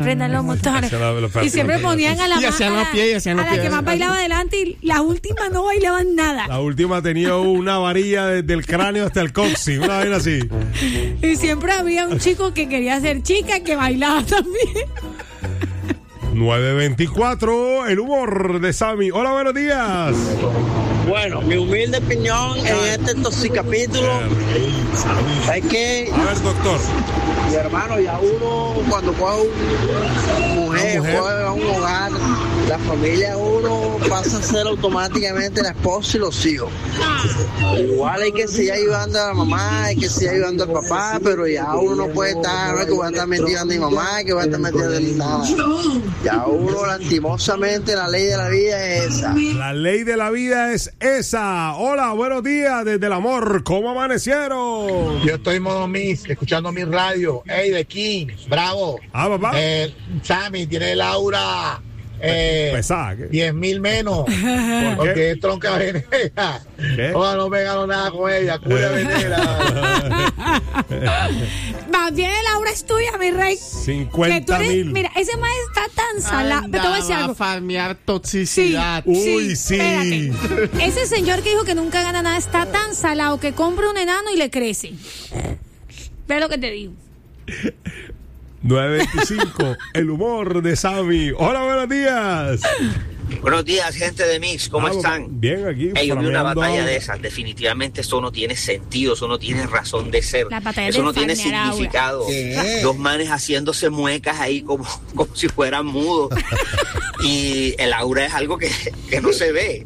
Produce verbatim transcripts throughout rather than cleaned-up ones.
Prendan los motores. Y siempre ponían a la, y más, a la, pie, y a la pie. que más bailaba adelante y la última no bailaban nada. La última tenía una varilla desde el cráneo hasta el coxis, una vaina así. Y siempre había un chico que quería ser chica que bailaba también. nueve veinticuatro, el humor de Sammy. Hola, buenos días. Bueno, mi humilde opinión en este toxicapítulo es que... A ver, doctor. Mi hermano, ya uno cuando coge una mujer, mujer, coge un hogar, la familia uno pasa a ser automáticamente la esposa y los hijos. Igual hay que seguir ayudando a la mamá, hay que seguir ayudando al papá, pero ya uno no puede estar, no es que voy a estar metido a mi mamá, que voy a estar metido en nada. Ya uno, lastimosamente, la ley de la vida es esa. La ley de la vida es esa. Hola, buenos días desde el amor. ¿Cómo amanecieron? Yo estoy en modo mix, escuchando mi radio. Hey, de King, bravo. Ah, papá. Eh, Sammy tiene el aura. Eh, Pesada, diez mil menos. Porque es tronca venera. Ojalá no me gano nada con ella. Cuya venera. Más bien el aura es tuya, mi rey. cincuenta mil. Mira, ese más está tan salado. Pero te voy a decir algo. A farmear toxicidad. Sí, Uy, sí. sí. Ese señor que dijo que nunca gana nada está tan salado que compra un enano y le crece. Ve lo que te digo. nueve veinticinco, el humor de Sammy. Hola, buenos días. Buenos días, gente de Mix, ¿cómo ah, están? Bien, aquí. Hey, yo vi una batalla de esas, definitivamente eso no tiene sentido, eso no tiene razón de ser, eso no tiene significado. Dos manes haciéndose muecas ahí como, como si fueran mudos. Y el aura es algo que, que no se ve.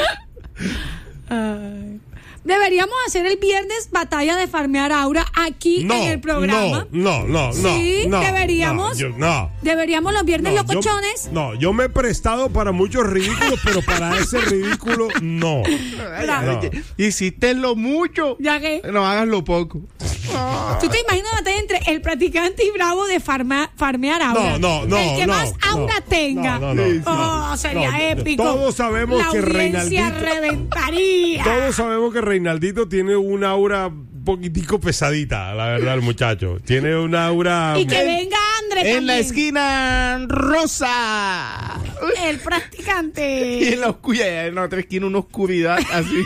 Ay. Deberíamos hacer el viernes batalla de farmear aura aquí no, en el programa. No, no, no, sí, no. deberíamos. No, yo, no. Deberíamos los viernes no, locochones. Yo, no, yo me he prestado para muchos ridículos, pero para ese ridículo, no. Claro. no. Hiciste lo mucho. ¿Ya qué? No hagas lo poco. ¿Tú te imaginas una batalla entre el practicante y bravo de farma, farmear aura? No, no, no. El que no, más aura no, tenga. No, no, no, oh, no, sería no, épico. Todos sabemos La que audiencia Reinaldito reventaría. Todos sabemos que Reinaldito tiene un aura un poquitico pesadita, la verdad, el muchacho. Tiene un aura. Y que venga André En también. la esquina rosa. El practicante. Y en la oscuridad, en la otra esquina una oscuridad así.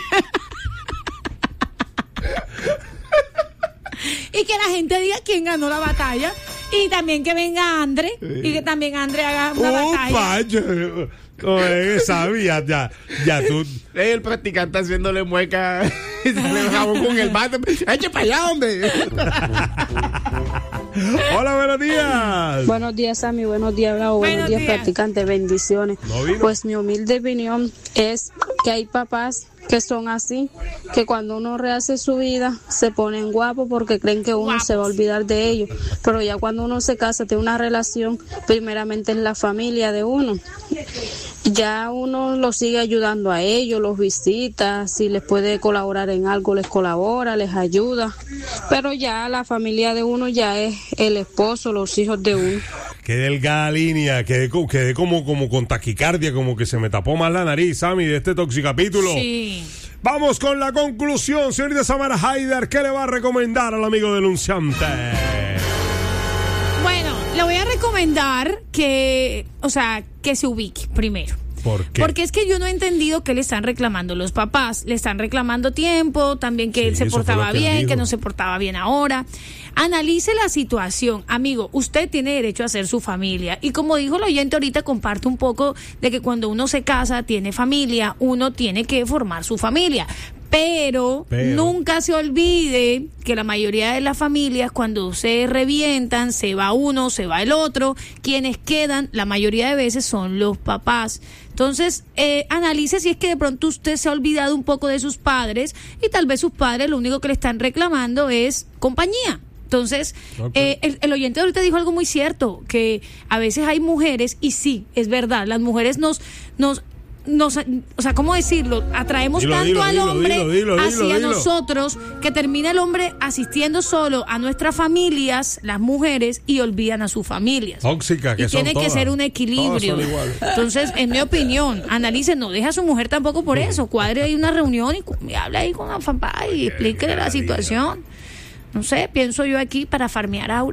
Y que la gente diga quién ganó la batalla. Y también que venga André. Sí. Y que también André haga una oh, batalla. Yo, oye, sabía, ya, ya tú. El practicante haciéndole mueca. Y se le jabón con el bate. ¡Eche para allá, hombre! Hola, buenos días. Buenos días, Sammy. Buenos días, Bravo. Buenos, buenos días, días, practicante. Bendiciones. ¿No pues mi humilde opinión es que hay papás que son así, que cuando uno rehace su vida se ponen guapos porque creen que uno guapos. se va a olvidar de ellos, pero ya cuando uno se casa tiene una relación, primeramente es la familia de uno, ya uno los sigue ayudando a ellos, los visita, si les puede colaborar en algo les colabora, les ayuda, pero ya la familia de uno ya es el esposo, los hijos de uno. Qué delgada línea, quedé, quedé como, como con taquicardia, como que se me tapó más la nariz, Sammy, de este toxicapítulo. Sí. Vamos con la conclusión, señorita Samara Haider, ¿qué le va a recomendar al amigo denunciante? Bueno, le voy a recomendar que, o sea, que se ubique primero. ¿Por qué? Porque es que yo no he entendido qué le están reclamando los papás. Le están reclamando tiempo, también que sí, él se portaba que bien, que no se portaba bien ahora. Analice la situación. Amigo, usted tiene derecho a hacer su familia. Y como dijo el oyente ahorita, comparte un poco de que cuando uno se casa, tiene familia, uno tiene que formar su familia. Pero, Pero nunca se olvide que la mayoría de las familias, cuando se revientan, se va uno, se va el otro, quienes quedan, la mayoría de veces son los papás. Entonces, eh, analice si es que de pronto usted se ha olvidado un poco de sus padres y tal vez sus padres lo único que le están reclamando es compañía. Entonces, okay. eh, el, el oyente ahorita dijo algo muy cierto, que a veces hay mujeres, y sí, es verdad, las mujeres nos... nos Nos, o sea, ¿cómo decirlo? Atraemos dilo, tanto dilo, al dilo, hombre dilo, dilo, dilo, hacia dilo. nosotros que termina el hombre asistiendo solo a nuestras familias, las mujeres, y olvidan a sus familias. Tóxica, que y tiene son que todas. ser un equilibrio. Entonces, en mi opinión, analice, no deja a su mujer tampoco por eso. Cuadre ahí una reunión y, y habla ahí con la papá y explíquele la situación. No sé, pienso yo aquí para farmear aura.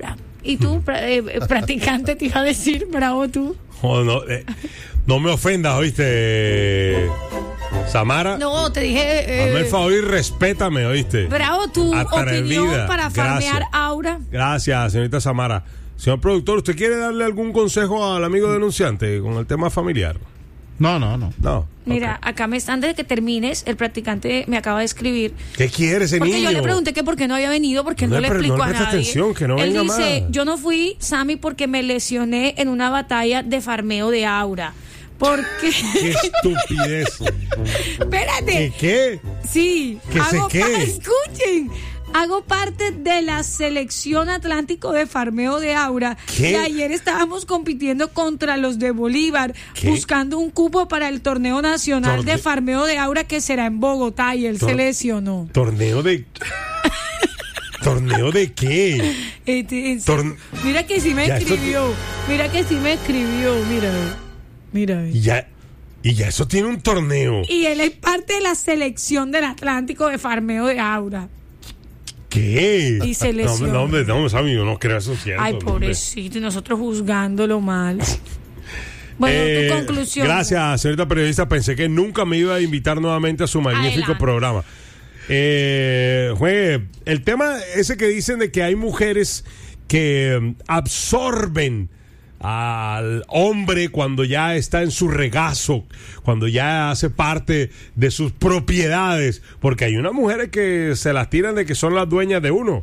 ¿Y tú, eh, practicante, te iba a decir, bravo tú? Oh, no, eh, no me ofendas, ¿oíste, Samara? No, te dije... Eh, Hazme el favor y respétame, ¿oíste? Bravo, tu Atrevida. opinión para farmear Gracias. Aura. Gracias, señorita Samara. Señor productor, ¿usted quiere darle algún consejo al amigo denunciante con el tema familiar? No, no, no. No. Mira, Okay. acá me, antes de que termines, el practicante me acaba de escribir. ¿Qué quiere ese Porque niño? yo le pregunté que por qué no había venido, porque No no, le le pre- explicó no le a presta nadie. atención, que no Él venga dice, más. yo no fui, Sammy, porque me lesioné en una batalla de farmeo de Aura. Porque... Qué estupidez. Espérate. ¿Qué qué? Sí. ¿Qué sé hago qué? pa- Escuchen. Hago parte de la selección Atlántico de farmeo de Aura. ¿Qué? Y ayer estábamos compitiendo contra los de Bolívar, ¿Qué? buscando un cupo para el torneo nacional Torne- de farmeo de Aura que será en Bogotá, y él Tor- se lesionó. ¿Torneo de ¿Torneo de qué? Este, en- Torn- Mira que sí me Ya, esto- escribió. Mira que sí me escribió. Mira. Mira. Y ya, y ya eso tiene un torneo. Y él es parte de la selección del Atlántico de farmeo de Aura. ¿Qué? Y se No, lesionó. no, hombre, no, Sammy, yo no creo eso cierto. Ay, hombre. pobrecito, y nosotros juzgándolo mal. Bueno, Eh, tu conclusión. Gracias, señorita periodista. Pensé que nunca me iba a invitar nuevamente a su magnífico Adelante. programa. Eh, juegue, el tema ese que dicen de que hay mujeres que mm, absorben al hombre cuando ya está en su regazo, cuando ya hace parte de sus propiedades, porque hay unas mujeres que se las tiran de que son las dueñas de uno.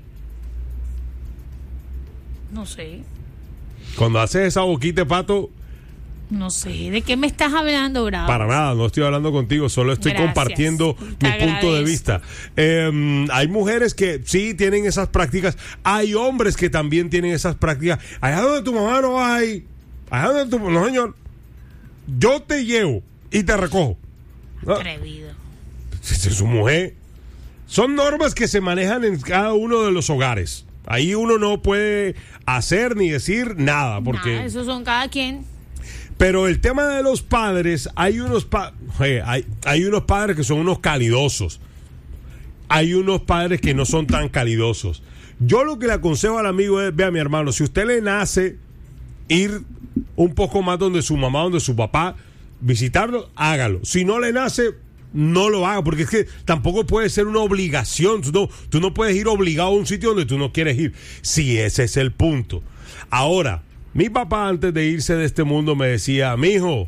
No sé, Cuando haces esa boquita de pato, no sé. ¿De qué me estás hablando, Bravo? para nada, no estoy hablando contigo, solo estoy Gracias. compartiendo Te mi punto de agradezco. vista. Eh, hay mujeres que sí tienen esas prácticas, hay hombres que también tienen esas prácticas. Allá donde tu mamá no hay, allá donde tu... No, señor, yo te llevo y te recojo. ¿No? Atrevido. Si es su mujer. Son normas que se manejan en cada uno de los hogares. Ahí uno no puede hacer ni decir nada, porque... Nada, esos son cada quien. Pero el tema de los padres, hay unos pa- oye, hay, hay unos padres que son unos calidosos. Hay unos padres que no son tan calidosos. Yo lo que le aconsejo al amigo es, vea mi hermano, si usted le nace ir un poco más donde su mamá, donde su papá, visitarlo, hágalo. Si no le nace, no lo haga, porque es que tampoco puede ser una obligación. Tú no, tú no puedes ir obligado a un sitio donde tú no quieres ir. Sí, ese es el punto. Ahora, mi papá antes de irse de este mundo me decía, mijo,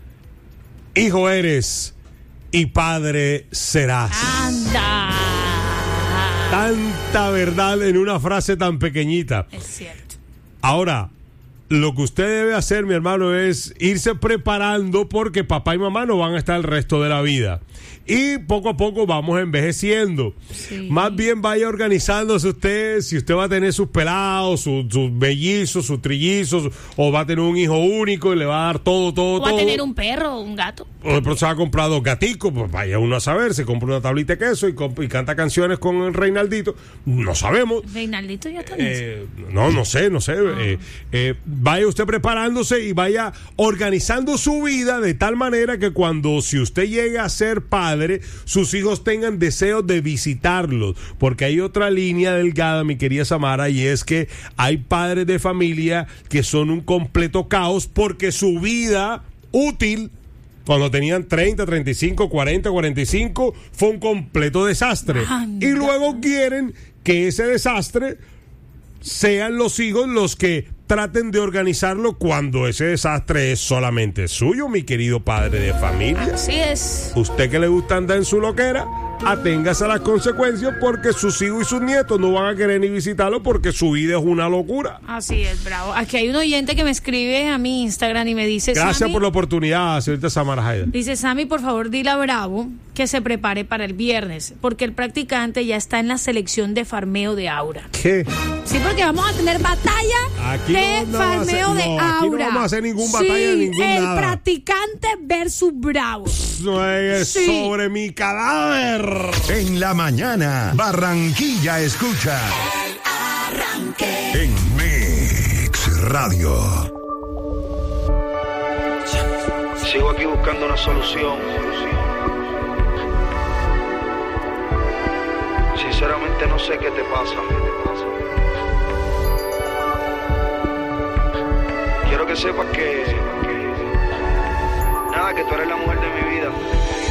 hijo eres y padre serás. Anda. Tanta verdad en una frase tan pequeñita. Es cierto. Ahora, lo que usted debe hacer, mi hermano, es irse preparando porque papá y mamá no van a estar el resto de la vida. Y poco a poco vamos envejeciendo. Sí. Más bien vaya organizándose usted, si usted va a tener sus pelados, sus, sus mellizos, sus trillizos, o va a tener un hijo único y le va a dar todo, todo, O va todo. a tener un perro o un gato. O de pronto se va a comprar dos gaticos, pues vaya uno a saber, se compra una tablita de queso y, comp- y canta canciones con el Reinaldito. No sabemos. Reinaldito ya está en eso. Eh, no, no sé, no sé. Eh, eh, vaya usted preparándose y vaya organizando su vida de tal manera que cuando, si usted llega a ser padre, sus hijos tengan deseos de visitarlos. Porque hay otra línea delgada, mi querida Samara, y es que hay padres de familia que son un completo caos porque su vida útil, cuando tenían treinta, treinta y cinco, cuarenta, cuarenta y cinco, fue un completo desastre. Anda. Y luego quieren que ese desastre sean los hijos los que traten de organizarlo cuando ese desastre es solamente suyo, mi querido padre de familia. Así es. Usted que le gusta andar en su loquera, aténgase a las consecuencias porque sus hijos y sus nietos no van a querer ni visitarlo porque su vida es una locura. Así es, Bravo. Aquí hay un oyente que me escribe a mi Instagram y me dice, Gracias Sammy, por la oportunidad, señorita Samara Jaida. dice, Sammy, por favor, dile a Bravo que se prepare para el viernes, porque el practicante ya está en la selección de farmeo de Aura. ¿Qué? Sí, porque vamos a tener batalla Aquí de no vamos a hacer- farmeo de no, Aura. aquí no vamos a hacer ningún batalla de Sí, ningún el nada. practicante versus Bravo. No es Sí. sobre mi cadáver. En la mañana, Barranquilla escucha. En Mix Radio. Sigo aquí buscando una solución. Sinceramente no sé qué te pasa. que sepas que, nada, que tú eres la mujer de mi vida.